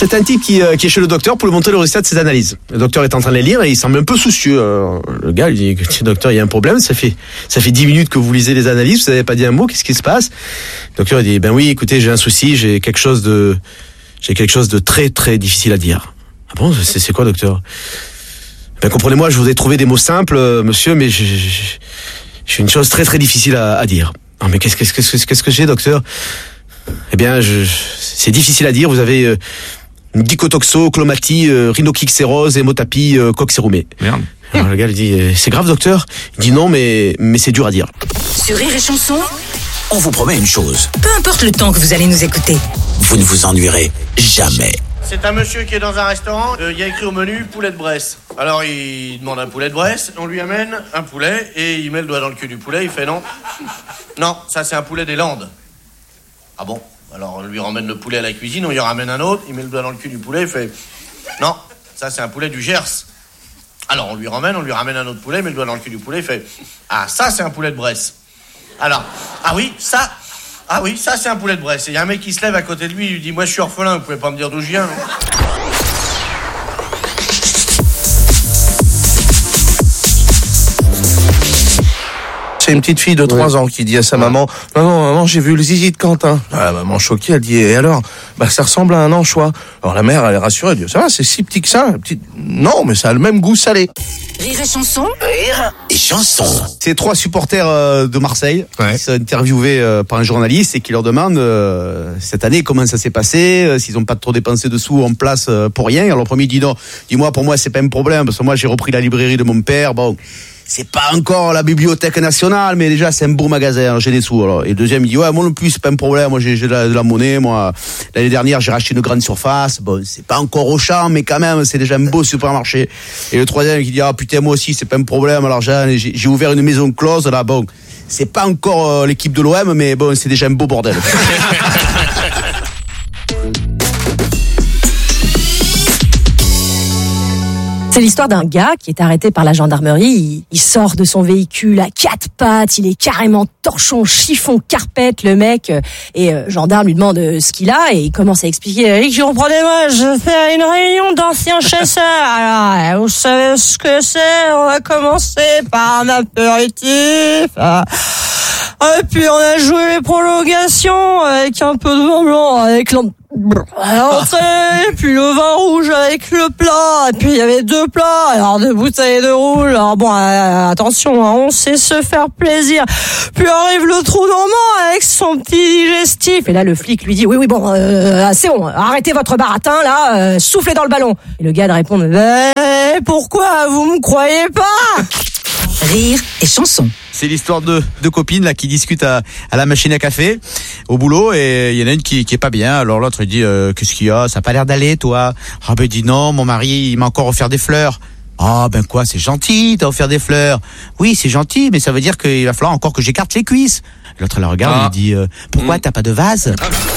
c'est un type qui est chez le docteur pour lui montrer le résultat de ses analyses. Le docteur est en train de les lire et il semble un peu soucieux. Le gars lui dit, écoutez, docteur, il y a un problème, ça fait 10 minutes que vous lisez les analyses, vous n'avez pas dit un mot, qu'est-ce qui se passe? Le docteur il dit, ben oui, écoutez, j'ai un souci, j'ai quelque chose de très très difficile à dire. Ah bon, c'est quoi, docteur? Ben comprenez-moi, je voudrais trouver des mots simples, monsieur, mais j'ai une chose très très difficile à dire. Non mais qu'est-ce que j'ai, docteur? Eh bien, c'est difficile à dire. Vous avez dicotoxo, clomatie, rhinocixérose, hémotapie, coxérumé. Merde. Alors, le gars lui dit, c'est grave, docteur? Il dit non, mais c'est dur à dire. Sur Rire et Chanson, On vous promet une chose, peu importe le temps que vous allez nous écouter. vous ne vous ennuierez jamais. C'est un monsieur qui est dans un restaurant, il y a écrit au menu poulet de Bresse. Alors il demande un poulet de Bresse, on lui amène un poulet et il met le doigt dans le cul du poulet, il fait non. Non, ça c'est un poulet des Landes. Ah bon? Alors on lui ramène le poulet à la cuisine, on lui ramène un autre, il met le doigt dans le cul du poulet, il fait non, ça c'est un poulet du Gers. Alors on lui ramène un autre poulet, il met le doigt dans le cul du poulet, il fait ah ça c'est un poulet de Bresse. Alors, ah oui, ça c'est un poulet de Bresse. Et il y a un mec qui se lève à côté de lui, il lui dit moi je suis orphelin, vous pouvez pas me dire d'où je viens, non? C'est une petite fille de 3 ans qui dit à sa maman, maman, j'ai vu le zizi de Quentin. La maman choquée, elle dit, et alors? Bah, ça ressemble à un anchois. Alors la mère, elle est rassurée, elle dit, ça va, c'est si petit que ça. Non, mais ça a le même goût salé. Rire et Chanson, Rire et chanson. C'est 3 supporters de Marseille qui sont interviewés par un journaliste et qui leur demandent cette année comment ça s'est passé, s'ils n'ont pas trop dépensé de sous en place pour rien. Alors le premier dit non, dis-moi, pour moi c'est pas un problème parce que moi j'ai repris la librairie de mon père. Bon, c'est pas encore la Bibliothèque nationale, mais déjà c'est un beau magasin, alors j'ai des sous. Alors. Et le deuxième il dit ouais, moi non plus c'est pas un problème, moi j'ai de la monnaie, moi l'année dernière j'ai racheté une grande surface, bon c'est pas encore Auchan mais quand même c'est déjà un beau supermarché. Et le troisième qui dit ah putain moi aussi c'est pas un problème, alors j'ai ouvert une maison close là, bon c'est pas encore l'équipe de l'OM mais bon c'est déjà un beau bordel. C'est l'histoire d'un gars qui est arrêté par la gendarmerie. Il sort de son véhicule à 4 pattes. Il est carrément torchon, chiffon, carpette, le mec. Et gendarme lui demande ce qu'il a et il commence à expliquer. Eric, comprenez-moi, je fais une réunion d'anciens chasseurs. Alors, vous savez ce que c'est? On va commencer par un apéritif. Et puis on a joué les prolongations avec un peu de vin blanc, avec l'entrée, puis le vin rouge avec le plat, et puis il y avait 2 plats, alors 2 bouteilles de rouge. Alors bon, attention, on sait se faire plaisir. Puis arrive le trou normand avec son petit digestif. Et là le flic lui dit oui bon, c'est bon, arrêtez votre baratin là, soufflez dans le ballon. Et le gars répond pourquoi vous me croyez pas? Rire et Chanson. C'est l'histoire de 2 copines là qui discutent à la machine à café au boulot et il y en a une qui est pas bien. Alors l'autre il dit qu'est-ce qu'il y a, ça a pas l'air d'aller toi? Ah ben il dit non, mon mari il m'a encore offert des fleurs. Ah ben quoi, c'est gentil, t'as offert des fleurs. Oui c'est gentil, mais ça veut dire qu'il va falloir encore que j'écarte les cuisses. L'autre la regarde et dit pourquoi t'as pas de vase?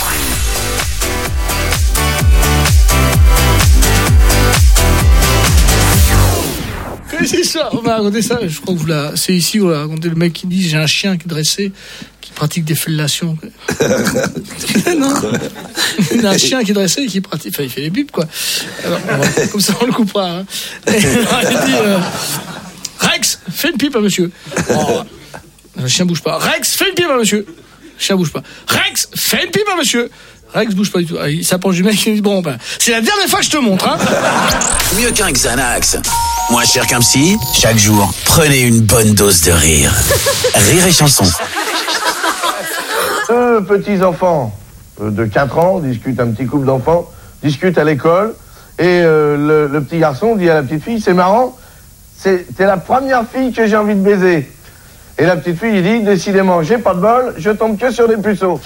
C'est ça, on va raconter ça. Je crois que c'est ici où on va raconter le mec qui dit j'ai un chien qui est dressé, qui pratique des fellations. Non, il a un chien qui est dressé et qui pratique, enfin il fait des bipes quoi. Alors, comme ça on le coupera. Hein. Et alors, il dit Rex, fais une pipe à monsieur. Oh, le chien bouge pas. Rex, fais une pipe à monsieur. Le chien bouge pas. Rex, fais une pipe à monsieur. Rex bouge pas du tout. Il s'approche du mec et il dit bon ben c'est la dernière fois que je te montre. Hein. Mieux qu'un Xanax, moins cher qu'un psy, chaque jour, prenez une bonne dose de rire. Rire et Chanson. 2 petits enfants de 4 ans discutent, un petit couple d'enfants discutent à l'école et le petit garçon dit à la petite fille c'est marrant, t'es la première fille que j'ai envie de baiser. Et la petite fille il dit décidément j'ai pas de bol, je tombe que sur des puceaux.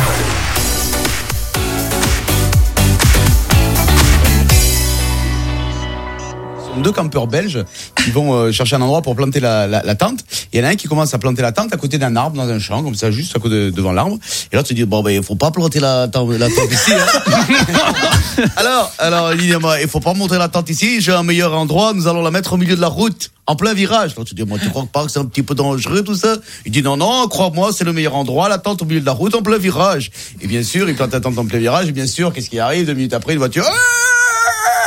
Deux campeurs belges qui vont chercher un endroit pour planter la tente. Il y en a un qui commence à planter la tente à côté d'un arbre dans un champ, comme ça, juste à côté devant l'arbre. Et l'autre se dit bon ben il faut pas planter la tente ici. Hein. alors il dit il faut pas monter la tente ici. J'ai un meilleur endroit. Nous allons la mettre au milieu de la route, en plein virage. L'autre se dit moi tu crois pas que c'est un petit peu dangereux tout ça? Il dit non crois-moi c'est le meilleur endroit. La tente au milieu de la route en plein virage. Et bien sûr il plante la tente en plein virage. Et bien sûr qu'est-ce qui arrive 2 minutes après une voiture.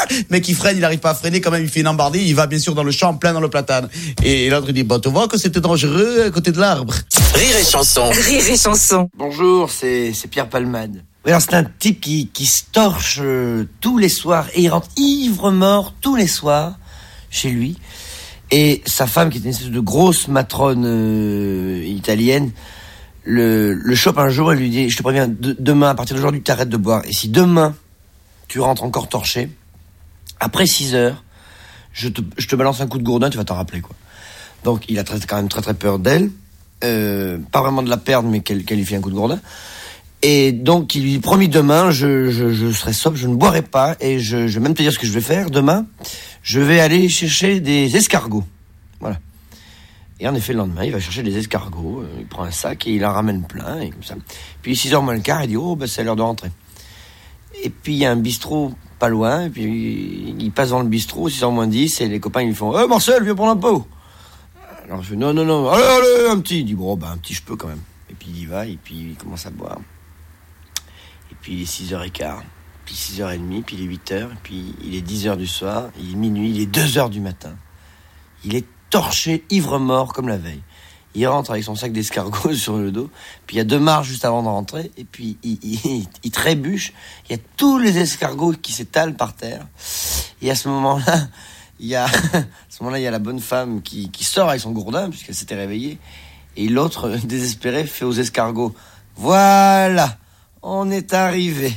Le mec il freine, il arrive pas à freiner, quand même il fait une embardée, il va bien sûr dans le champ, plein dans le platane. Et l'autre il dit, tu vois que c'était dangereux à côté de l'arbre. Rire et chanson. Rire et chanson. Bonjour, c'est Pierre Palmade. Oui, alors c'est un type qui se torche tous les soirs et il rentre ivre-mort tous les soirs chez lui. Et sa femme, qui est une espèce de grosse matrone italienne, le chope un jour et lui dit, je te préviens, demain, à partir d'aujourd'hui, tu arrêtes de boire. Et si demain, tu rentres encore torché, après 6 heures, je te balance un coup de gourdin, tu vas t'en rappeler, quoi. Donc, il a quand même très très peur d'elle. Pas vraiment de la perdre, mais qu'elle lui fait un coup de gourdin. Et donc, il lui promet demain, je serai sobre, je ne boirai pas, et je vais même te dire ce que je vais faire. Demain, je vais aller chercher des escargots. Voilà. Et en effet, le lendemain, il va chercher des escargots, il prend un sac et il en ramène plein, et comme ça. Puis 6h moins le quart, il dit, c'est l'heure de rentrer. Et puis, il y a un bistrot pas loin, et puis il passe dans le bistrot, 6h moins 10, et les copains, ils lui font, Marcel, viens prendre un pot. Alors je fais, non, allez, un petit. Il dit, un petit, je peux quand même. Et puis il y va, et puis il commence à boire. Et puis il est 6h15, puis 6h30, puis il est 8h, puis il est 10h du soir, il est minuit, il est 2h du matin. Il est torché, ivre-mort, comme la veille. Il rentre avec son sac d'escargots sur le dos, puis il y a 2 marches juste avant de rentrer, et puis il trébuche. Il y a tous les escargots qui s'étalent par terre. Et à ce moment-là, il y a la bonne femme qui sort avec son gourdin, puisqu'elle s'était réveillée. Et l'autre, désespéré, fait aux escargots, voilà, on est arrivé.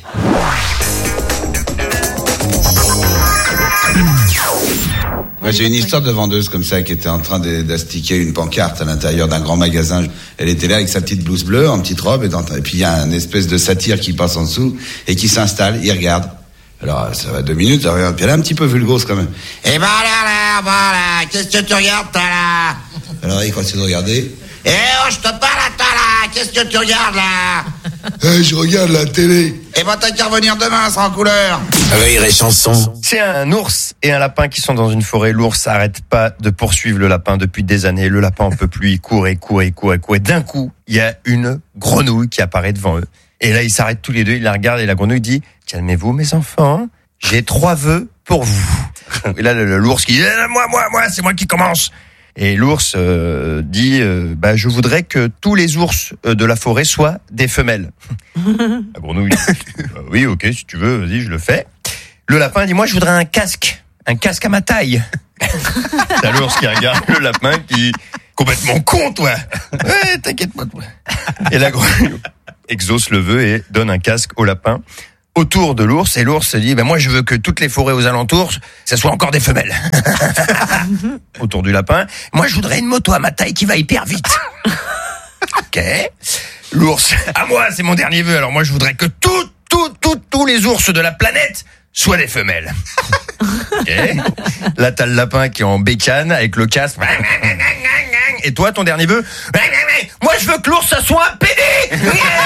Moi, j'ai une histoire de vendeuse comme ça qui était en train d'astiquer une pancarte à l'intérieur d'un grand magasin. Elle était là avec sa petite blouse bleue, en petite robe, et puis il y a un espèce de satyre qui passe en dessous et qui s'installe, il regarde. Alors, ça va 2 minutes, elle regarde, puis elle est un petit peu vulgose quand même. Eh ben là, qu'est-ce que tu regardes, toi, là? Alors, il continue de regarder. Eh oh, je te parle à toi, là, qu'est-ce que tu regardes, là? Je regarde la télé. Eh ben, t'as qu'à revenir demain, ça sera en couleur. Rire et chanson. C'est un ours et un lapin qui sont dans une forêt. L'ours n'arrête pas de poursuivre le lapin depuis des années. Le lapin en peut plus, il court. Et d'un coup, il y a une grenouille qui apparaît devant eux. Et là, ils s'arrêtent tous les deux, ils la regardent et la grenouille dit, calmez-vous mes enfants, j'ai 3 vœux pour vous. Et là, l'ours qui dit, moi, c'est moi qui commence. Et l'ours dit, je voudrais que tous les ours de la forêt soient des femelles. La grenouille dit, oui, ok, si tu veux, vas-y, je le fais. Le lapin dit, moi, je voudrais un casque à ma taille. C'est l'ours qui regarde le lapin qui, complètement con, toi. Ouais, t'inquiète pas, toi. Et la grenouille exauce le vœu et donne un casque au lapin autour de l'ours, et l'ours se dit, moi je veux que toutes les forêts aux alentours, ça soit encore des femelles. Autour du lapin, moi je voudrais une moto à ma taille qui va hyper vite. Ok. L'ours, à moi, c'est mon dernier vœu, alors moi je voudrais que tous les ours de la planète soient des femelles. Ok. Là t'as le lapin qui est en bécane avec le casque. Et toi, ton dernier vœu? Moi je veux que l'ours ça soit un pédé.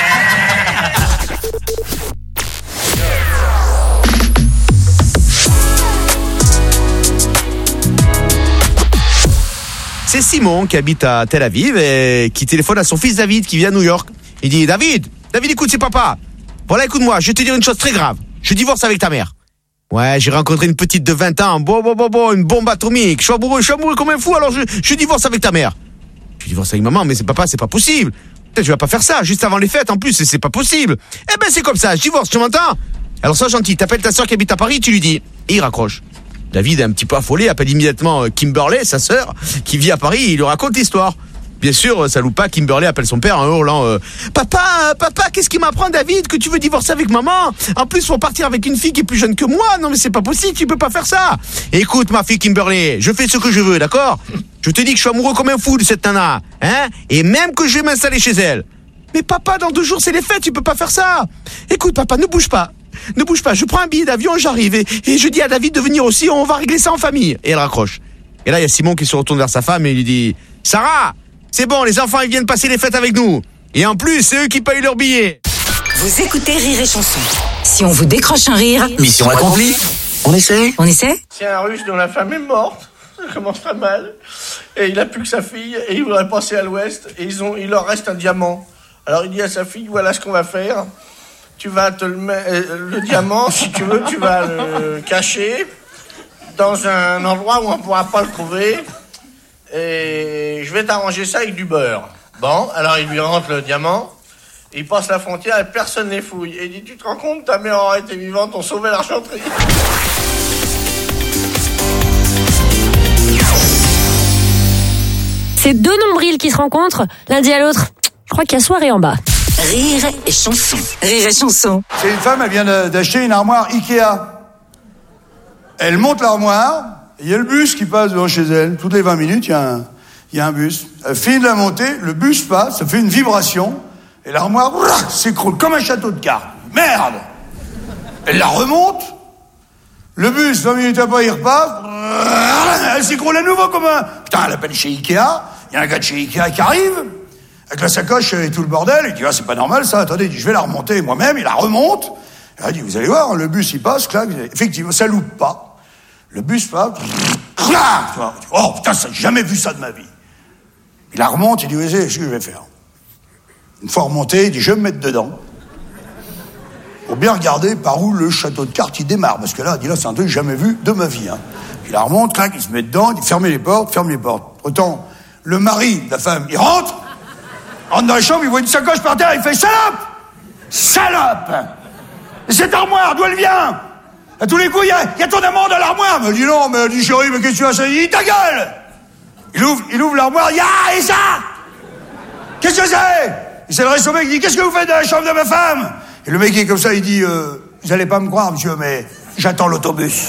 C'est Simon qui habite à Tel Aviv et qui téléphone à son fils David qui vit à New York. Il dit, David, écoute, c'est papa. Voilà, écoute-moi, je vais te dire une chose très grave. Je divorce avec ta mère. Ouais, j'ai rencontré une petite de 20 ans. Une bombe atomique. Je suis amoureux comme un fou, alors je divorce avec ta mère. Je divorce avec maman, mais c'est papa, c'est pas possible. Tu vas pas faire ça, juste avant les fêtes, en plus, c'est pas possible. Eh ben, c'est comme ça, je divorce, tu m'entends? Alors, sois gentil, t'appelles ta soeur qui habite à Paris, tu lui dis. Et il raccroche. David est un petit peu affolé, appelle immédiatement Kimberley, sa sœur, qui vit à Paris, et il lui raconte l'histoire. Bien sûr, ça loupe pas, Kimberley appelle son père en hurlant Papa, qu'est-ce qui m'apprend, David, que tu veux divorcer avec maman? En plus, faut partir avec une fille qui est plus jeune que moi. Non mais c'est pas possible, tu peux pas faire ça. Écoute ma fille Kimberley, je fais ce que je veux, d'accord? Je te dis que je suis amoureux comme un fou de cette nana, hein? Et même que je vais m'installer chez elle. Mais papa, dans 2 jours c'est les fêtes, tu peux pas faire ça. Écoute papa, ne bouge pas, je prends un billet d'avion, j'arrive et je dis à David de venir aussi, on va régler ça en famille. Et elle raccroche. Et là il y a Simon qui se retourne vers sa femme et il lui dit Sarah, c'est bon, les enfants ils viennent passer les fêtes avec nous. Et en plus c'est eux qui payent leur billet. Vous écoutez Rire et Chanson. Si on vous décroche un rire, Mission accomplie. On essaie? C'est un Russe dont la femme est morte. Ça commence pas mal. Et il a plus que sa fille et il voudrait passer à l'ouest et il leur reste un diamant. Alors il dit à sa fille, voilà ce qu'on va faire. Tu vas te le diamant, si tu veux, tu vas le cacher dans un endroit où on ne pourra pas le trouver. Et je vais t'arranger ça avec du beurre. Bon, alors il lui rentre le diamant. Il passe la frontière et personne ne les fouille. Et il dit, tu te rends compte, ta mère aurait été vivante, on sauvait l'argenterie. C'est deux nombrils qui se rencontrent, l'un dit à l'autre, je crois qu'il y a soirée en bas. Rire et chanson. Rire et chanson. C'est une femme, elle vient d'acheter une armoire Ikea. Elle monte l'armoire, il y a le bus qui passe devant chez elle. Toutes les 20 minutes, il y a un bus. Elle finit de la monter, le bus passe, ça fait une vibration, et l'armoire s'écroule comme un château de cartes. Merde! Elle la remonte, le bus, 20 minutes après, il repart, elle s'écroule à nouveau comme un... Putain, elle appelle chez Ikea, il y a un gars de chez Ikea qui arrive, avec la sacoche et tout le bordel, il dit, ah, c'est pas normal ça, attendez, il dit, je vais la remonter moi-même, il la remonte, il dit, vous allez voir, le bus il passe, clac, effectivement, ça loupe pas, le bus passe, oh putain, ça, j'ai jamais vu ça de ma vie. Il la remonte, il dit, oui, c'est ce que je vais faire. Une fois remonté, il dit, je vais me mettre dedans. Pour bien regarder par où le château de cartes il démarre, parce que là, il dit, là, c'est un truc que j'ai jamais vu de ma vie, hein. Il la remonte, clac, il se met dedans, il dit, fermez les portes. Autant, le mari de la femme, il rentre dans la chambre, il voit une sacoche par terre, il fait, salope! Et cette armoire, d'où elle vient? À tous les coups, il y a ton amant dans l'armoire. Elle dit non, mais elle dit chérie, mais qu'est-ce que tu as? Ça dit, ta gueule! Il ouvre l'armoire, et ça? Qu'est-ce que c'est? Il s'adresse au mec, il dit, qu'est-ce que vous faites dans la chambre de ma femme? Et le mec il est comme ça, il dit, vous allez pas me croire, monsieur, mais j'attends l'autobus.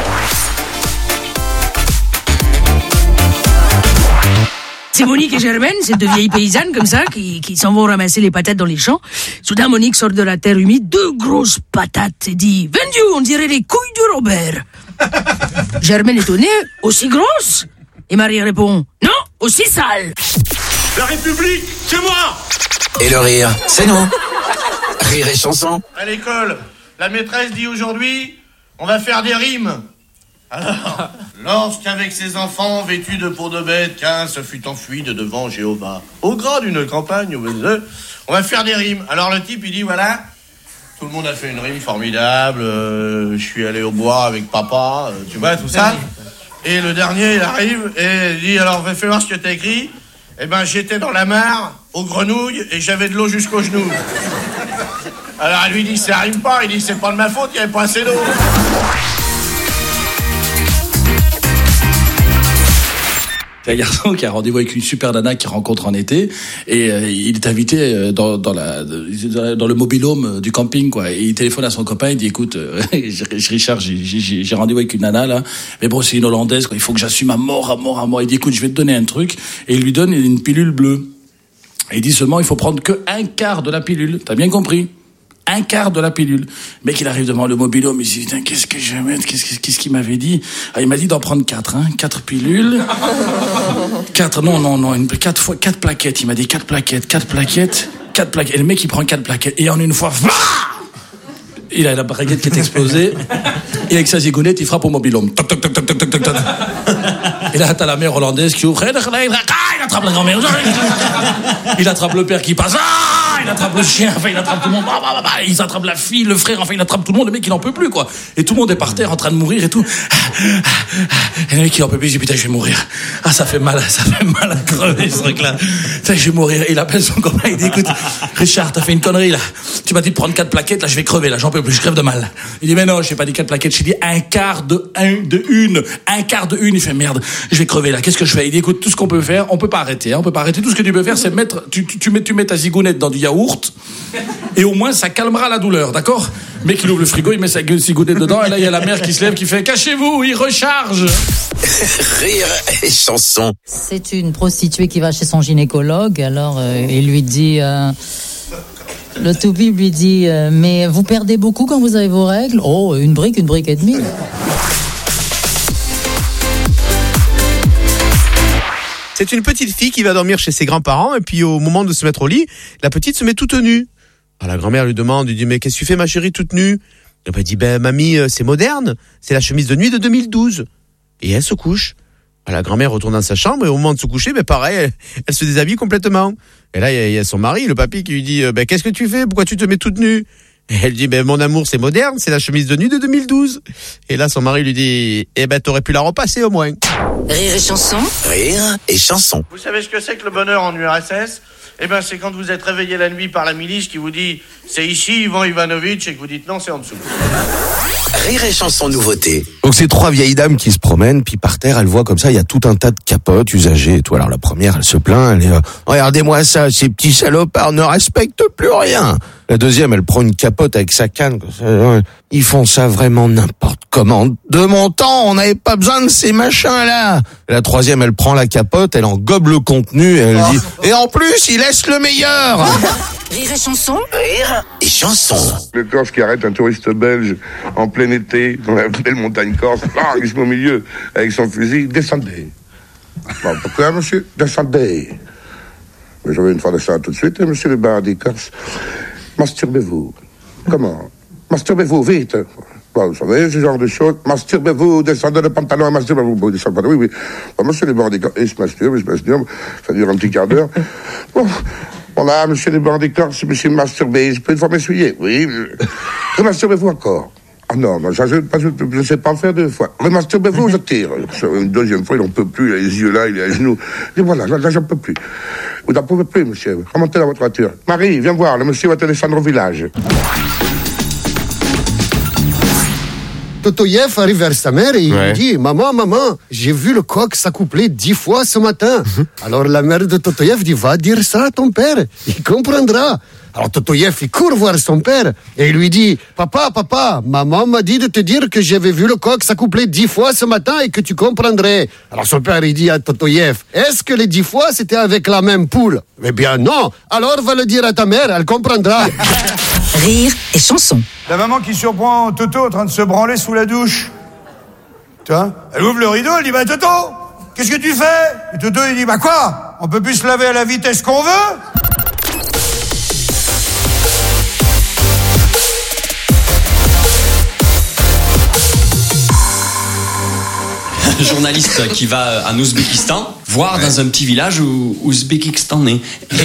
C'est Monique et Germaine, c'est deux vieilles paysannes comme ça, qui s'en vont ramasser les patates dans les champs. Soudain, Monique sort de la terre humide, deux grosses patates, et dit, vendu, on dirait les couilles de Robert. Germaine étonnée, aussi grosses? Et Marie répond, non, aussi sales. La République, c'est moi! Et le rire, c'est nous. Rire et chanson. À l'école, la maîtresse dit aujourd'hui, on va faire des rimes. Alors, lorsqu'avec ses enfants vêtus de peau de bête, qu'un se fut enfui de devant Jéhovah, au gras d'une campagne, on va faire des rimes. Alors le type, il dit, voilà, tout le monde a fait une rime formidable, je suis allé au bois avec papa, tu vois, tout ça. Et le dernier, il arrive et il dit, alors, fais voir ce que t'as écrit. Eh ben, j'étais dans la mare, aux grenouilles, et j'avais de l'eau jusqu'aux genoux. Alors, elle lui dit, ça rime pas. Il dit, c'est pas de ma faute, il n'y avait pas assez d'eau. C'est un garçon qui a rendez-vous avec une super nana qu'il rencontre en été et il est invité dans le mobil-home du camping, quoi. Et il téléphone à son copain, il dit, écoute, Richard, j'ai rendez-vous avec une nana là, mais bon, c'est une Hollandaise, quoi. Il faut que j'assume à mort. Il dit, écoute, je vais te donner un truc, et il lui donne une pilule bleue. Et il dit seulement, il faut prendre que un quart de la pilule. T'as bien compris? Un quart de la pilule. Le mec, il arrive devant le mobil-home, il se dit, putain, qu'est-ce que je vais mettre? Qu'est-ce qu'il m'avait dit? Ah, il m'a dit d'en prendre 4, hein. 4 pilules. 4 plaquettes. Il m'a dit 4 plaquettes. Et le mec, il prend 4 plaquettes. Et en une fois, il a la braguette qui est explosée. Et avec sa zigounette, il frappe au mobil-home. Toc, toc, toc, toc, toc, toc, toc, toc. Et là, t'as la mère hollandaise qui ouvre. Il attrape la grand-mère. Il attrape le père qui passe. Il attrape le chien, enfin il attrape tout le monde, il attrape la fille, le frère, enfin il attrape tout le monde, le mec il n'en peut plus, quoi. Et tout le monde est par terre en train de mourir et tout. Et le mec il en peut plus, il dit, putain, je vais mourir. Ah, ça fait mal à crever ce truc là. Putain, je vais mourir. Et il appelle son copain, il dit, écoute, Richard, t'as fait une connerie là. Tu m'as dit de prendre 4 plaquettes, là je vais crever, là j'en peux plus, je crève de mal. Il dit, mais non, j'ai pas dit 4 plaquettes, j'ai dit un quart de une. Il fait, merde, je vais crever là, qu'est-ce que je fais? Il dit, écoute, tout ce qu'on peut faire, on peut pas arrêter, tout ce que tu peux faire, c'est mettre, tu mets ta zigounette dans du yaourt, et au moins ça calmera la douleur, d'accord? Le mec il ouvre le frigo, il met sa cigounette dedans, et là il y a la mère qui se lève, qui fait, cachez-vous, il recharge. Rire et chanson. C'est une prostituée qui va chez son gynécologue, alors il lui dit, le toubib lui dit, mais vous perdez beaucoup quand vous avez vos règles? Oh, une brique et demie. C'est une petite fille qui va dormir chez ses grands-parents, et puis au moment de se mettre au lit, la petite se met toute nue. Alors la grand-mère lui demande, il dit, mais qu'est-ce que tu fais ma chérie toute nue? Elle dit, ben mamie, c'est moderne, c'est la chemise de nuit de 2012. Et elle se couche. Alors, la grand-mère retourne dans sa chambre, et au moment de se coucher, ben pareil, elle se déshabille complètement. Et là, il y a son mari, le papy, qui lui dit, ben qu'est-ce que tu fais? Pourquoi tu te mets toute nue? Et elle dit, mon amour, c'est moderne, c'est la chemise de nuit de 2012. Et là, son mari lui dit, t'aurais pu la repasser au moins. Rire et chanson. Rire et chanson. Vous savez ce que c'est que le bonheur en URSS ? C'est quand vous êtes réveillé la nuit par la milice qui vous dit « C'est ici, Ivan Ivanovitch » et que vous dites « Non, c'est en dessous ». Rire et chanson nouveauté. Donc c'est 3 vieilles dames qui se promènent, puis par terre, elles voient comme ça, il y a tout un tas de capotes usagées et tout. Alors la première, elle se plaint, elle est regardez-moi ça, ces petits salopards ne respectent plus rien. La deuxième, elle prend une capote avec sa canne. Ils font ça vraiment n'importe comment. De mon temps, on n'avait pas besoin de ces machins-là. La troisième, elle prend la capote, elle en gobe le contenu, et elle dit et en plus, il laisse le meilleur. Rire et chanson. Rire et chanson. Le Corse qui arrête un touriste belge en plein été dans la belle montagne corse, il se met au milieu avec son fusil, descendez. Bon, pourquoi, monsieur? Descendez. Mais j'avais une fois de ça tout de suite, monsieur le bandit corse. Masturbez-vous. Comment? Masturbez-vous, vite. Bon, vous savez, ce genre de choses. Masturbez-vous, descendez le pantalon, masturbez-vous. Descendez, oui. Bon, monsieur le bandit corse, il se masturbe, ça dure un petit quart d'heure. Bon. Voilà, monsieur le bandit corse, monsieur masturbé, je peux une fois m'essuyer? Oui. Remasturbez-vous encore? Ah non, je ne sais pas en faire 2 fois. Remasturbez-vous, je tire. Une deuxième fois, il n'en peut plus, il a les yeux là, il est à genoux. Et voilà, là, j'en peux plus. Vous n'en pouvez plus, monsieur. Remontez dans votre voiture. Marie, viens voir, le monsieur va te descendre au village. Totoyev arrive vers sa mère et il lui dit « Maman, j'ai vu le coq s'accoupler 10 fois ce matin. » Alors la mère de Totoyev dit « Va dire ça à ton père, il comprendra. » Alors Totoyev, il court voir son père et il lui dit « Papa, maman m'a dit de te dire que j'avais vu le coq s'accoupler 10 fois ce matin et que tu comprendrais. » Alors son père, il dit à Totoyev « Est-ce que les 10 fois, c'était avec la même poule ?»« Eh bien non, alors va le dire à ta mère, elle comprendra. » Rire et chanson. La maman qui surprend Toto en train de se branler sous la douche. Elle ouvre le rideau, elle dit « Toto, qu'est-ce que tu fais ?» Et Toto, il dit « Quoi ? On peut plus se laver à la vitesse qu'on veut ?» Journaliste qui va en Ouzbékistan voir dans un petit village ouzbékistanais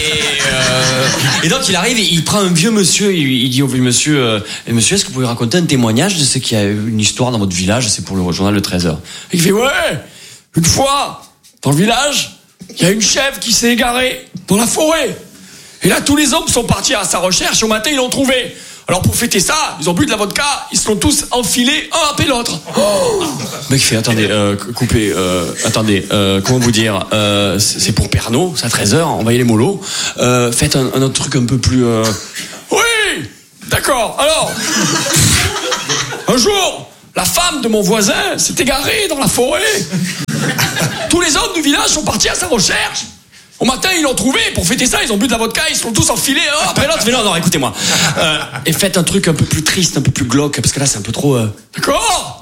et donc il arrive et il prend un vieux monsieur et il dit au vieux monsieur monsieur, est-ce que vous pouvez raconter un témoignage de ce qu'il y a une histoire dans votre village, c'est pour le journal Le Trésor. Et il fait une fois dans le village il y a une chèvre qui s'est égarée dans la forêt et là tous les hommes sont partis à sa recherche et au matin ils l'ont trouvée. Alors pour fêter ça, ils ont bu de la vodka, ils se sont tous enfilés un après l'autre. Le mec fait, attendez, coupez, comment vous dire, c'est pour Pernod, c'est à 13h, envoyez les molos. Faites un autre truc un peu plus... Oui, d'accord, alors, un jour, la femme de mon voisin s'est égarée dans la forêt. Tous les hommes du village sont partis à sa recherche. Au matin, ils l'ont trouvé. Pour fêter ça, ils ont bu de la vodka. Ils se sont tous enfilés un après l'autre. Mais non, écoutez-moi. Et faites un truc un peu plus triste, un peu plus glauque, parce que là, c'est un peu trop... D'accord.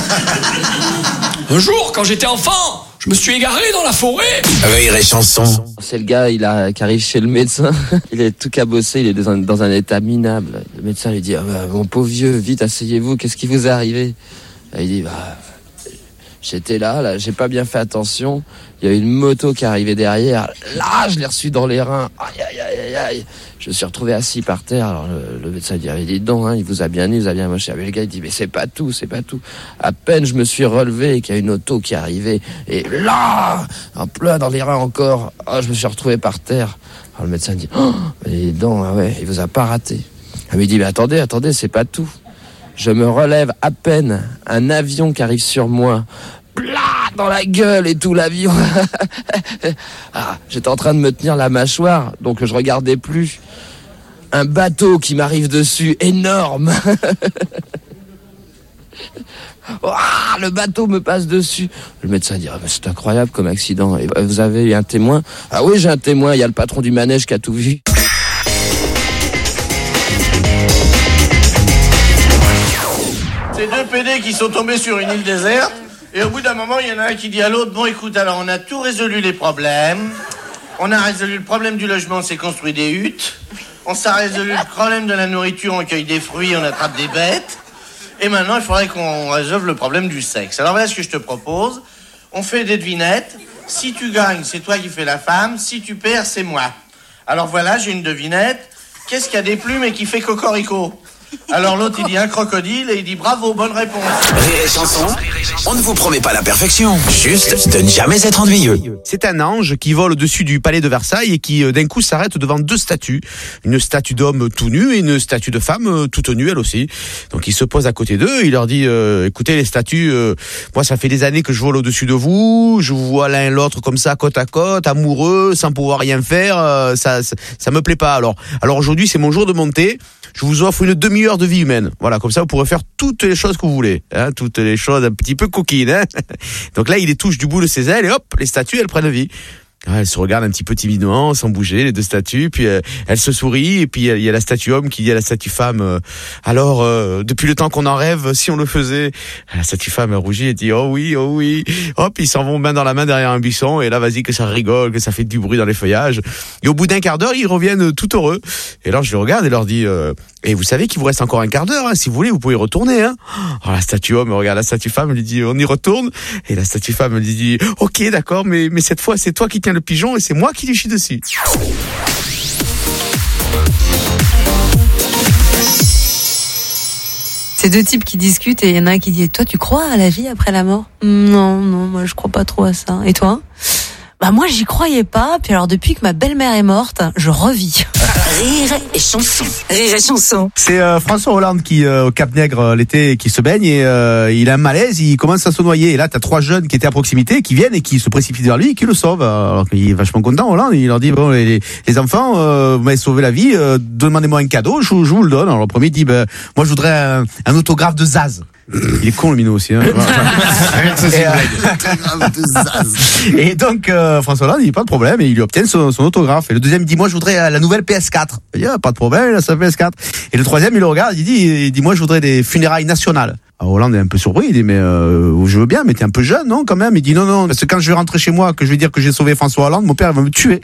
Un jour, quand j'étais enfant, je me suis égaré dans la forêt. Rire et chanson. C'est le gars, qui arrive chez le médecin. Il est tout cabossé, il est dans un état minable. Le médecin lui dit mon pauvre vieux, vite, asseyez-vous. Qu'est-ce qui vous est arrivé? Et il dit j'étais là, j'ai pas bien fait attention. Il y a une moto qui arrivait derrière. Là, je l'ai reçu dans les reins. Aïe. Je me suis retrouvé assis par terre. Alors, le médecin dit, dites donc, il vous a bien dit, il vous a bien moché. Mais le gars, il dit, mais c'est pas tout. À peine je me suis relevé et qu'il y a une auto qui arrivait. Et là, en plein dans les reins encore. Je me suis retrouvé par terre. Alors, le médecin dit, mais dis donc, il vous a pas raté. Il dit, mais attendez, c'est pas tout. Je me relève à peine, un avion qui arrive sur moi, dans la gueule et tout l'avion. J'étais en train de me tenir la mâchoire, donc je regardais plus. Un bateau qui m'arrive dessus, énorme. Le bateau me passe dessus. Le médecin dit, mais c'est incroyable comme accident. Et vous avez eu un témoin? Ah oui, j'ai un témoin, il y a le patron du manège qui a tout vu. C'est 2 PD qui sont tombés sur une île déserte. Et au bout d'un moment, il y en a un qui dit à l'autre, bon écoute, alors on a tout résolu les problèmes. On a résolu le problème du logement, on s'est construit des huttes. On s'est résolu le problème de la nourriture, on cueille des fruits, on attrape des bêtes. Et maintenant, il faudrait qu'on résolve le problème du sexe. Alors voilà ce que je te propose. On fait des devinettes. Si tu gagnes, c'est toi qui fais la femme. Si tu perds, c'est moi. Alors voilà, j'ai une devinette. Qu'est-ce qu'il y a des plumes et qui fait cocorico? Alors l'autre, il dit un crocodile et il dit bravo, bonne réponse. Rire et chanson, on ne vous promet pas la perfection, juste de ne jamais être ennuyeux. C'est un ange qui vole au-dessus du palais de Versailles et qui d'un coup s'arrête devant deux statues. Une statue d'homme tout nu et une statue de femme toute nue elle aussi. Donc il se pose à côté d'eux, il leur dit écoutez les statues, moi ça fait des années que je vole au-dessus de vous, je vous vois l'un et l'autre comme ça côte à côte, amoureux, sans pouvoir rien faire, ça me plaît pas. Alors aujourd'hui c'est mon jour de monter. Je vous offre une demi-heure de vie humaine. Voilà, comme ça vous pourrez faire toutes les choses que vous voulez, hein, toutes les choses un petit peu coquines. Hein. Donc là, il les touche du bout de ses ailes et hop, les statues, elles prennent vie. Elles se regardent un petit peu timidement, sans bouger, les deux statues, puis elles se sourient, et puis il y a la statue homme qui dit à la statue femme alors, depuis le temps qu'on en rêve, si on le faisait. La statue femme rougit et dit oh oui, hop, ils s'en vont main dans la main derrière un buisson, et là vas-y que ça rigole, que ça fait du bruit dans les feuillages, et au bout d'un quart d'heure, ils reviennent tout heureux. Et alors je les regarde et leur dis et vous savez qu'il vous reste encore un quart d'heure, hein, si vous voulez, vous pouvez y retourner. Hein. Alors la statue homme regarde la statue femme, lui dit on y retourne, et la statue femme lui dit ok d'accord, mais cette fois c'est toi qui tiens le pigeon et c'est moi qui lui chie dessus. C'est deux types qui discutent et il y en a un qui dit toi tu crois à la vie après la mort? Non, moi je crois pas trop à ça. Et toi? Bah moi j'y croyais pas, puis alors depuis que ma belle-mère est morte, je revis. Rire et chanson. Rire et chanson. C'est François Hollande qui au Cap Nègre l'été qui se baigne et il a un malaise, il commence à se noyer. Et là t'as trois jeunes qui étaient à proximité qui viennent et qui se précipitent vers lui et qui le sauvent. Alors qu'il est vachement content Hollande, il leur dit bon les enfants, vous m'avez sauvé la vie, demandez-moi un cadeau, je vous le donne. Alors le premier dit moi je voudrais un autographe de Zaz. Il est con le minot aussi. Hein. Et donc François Hollande il dit pas de problème et il lui obtient son autographe. Et le deuxième dit moi je voudrais la nouvelle PS4. Il dit pas de problème, il a sa PS4. Et le troisième il le regarde, il dit moi je voudrais des funérailles nationales. Alors Hollande est un peu surpris, il dit mais je veux bien mais t'es un peu jeune non quand même. Il dit non parce que quand je vais rentrer chez moi que je vais dire que j'ai sauvé François Hollande, mon père va me tuer.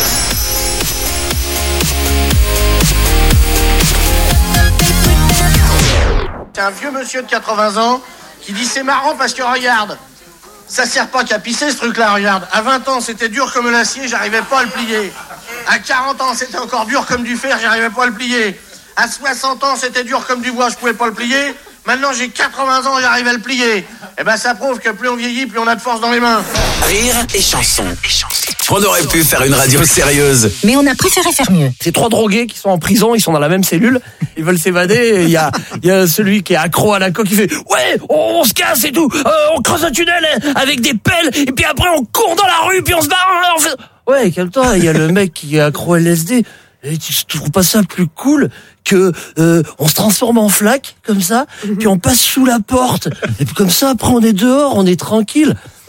C'est un vieux monsieur de 80 ans qui dit c'est marrant parce que regarde, ça sert pas qu'à pisser ce truc-là, regarde. À 20 ans c'était dur comme l'acier, j'arrivais pas à le plier. À 40 ans c'était encore dur comme du fer, j'arrivais pas à le plier. À 60 ans c'était dur comme du bois, je pouvais pas le plier. Maintenant j'ai 80 ans, j'arrive à le plier. Eh ben ça prouve que plus on vieillit, plus on a de force dans les mains. Rire et chanson. On aurait pu faire une radio sérieuse. Mais on a préféré faire mieux. C'est trois drogués qui sont en prison, ils sont dans la même cellule, ils veulent s'évader, il y a celui qui est accro à la coke qui fait ouais, on se casse et tout, on creuse un tunnel avec des pelles, et puis après on court dans la rue, puis on se barre, on fait... Ouais, calme-toi, il y a le mec qui est accro à LSD, et tu trouves pas ça plus cool que on se transforme en flaque, comme ça, puis on passe sous la porte, et puis comme ça, après on est dehors, on est tranquille.